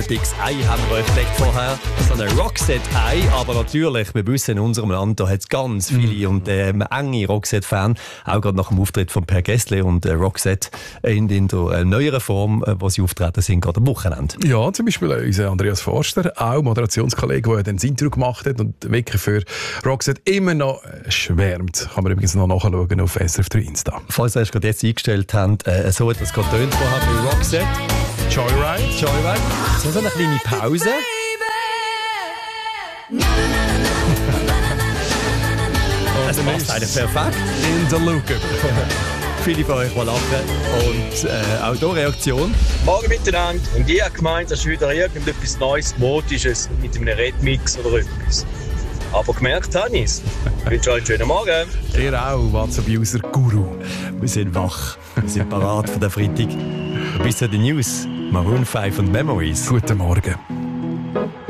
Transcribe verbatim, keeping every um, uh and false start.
Dickes Ei haben wir entdeckt vorher, so ein Roxette-Ei, aber natürlich, wir wissen, in unserem Land da hat es ganz viele mm. und ähm, enge Roxette-Fans, auch gerade nach dem Auftritt von Per Gessle und äh, Roxette in, in der äh, neueren Form, äh, wo sie auftreten sind, gerade am Wochenende. Ja, zum Beispiel unser Andreas Forster, auch Moderationskollege, der dann das Interview gemacht hat und wirklich für Roxette immer noch schwärmt. Kann man übrigens noch nachschauen auf S R F drei Insta. Falls ihr euch gerade jetzt eingestellt habt, äh, so etwas gerade tönt vorher bei Roxette. Joyride. Joyride. So eine kleine Pause. Es passt eigentlich perfekt. In der Look. Viele von euch, die lachen. Und äh, auch hier Reaktion. Morgen miteinander. Und ich habe gemeint, das ist wieder irgendetwas Neues, Modisches mit einem Redmix oder etwas. Aber gemerkt habe ich es. Ich wünsche euch einen schönen Morgen. Ihr auch, WhatsApp-User Guru. Wir sind wach. Wir sind parat für den Freitag. Bis zu den News. Maroon fünf und Memories. Guten Morgen.